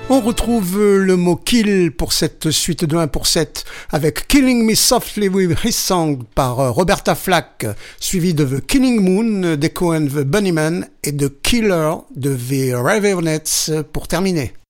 On retrouve le mot kill pour cette suite de 1 pour 7 avec Killing Me Softly with His Song par Roberta Flack, suivi de The Killing Moon d'Echo and the Bunnymen et de Killer de The Raveonettes pour terminer.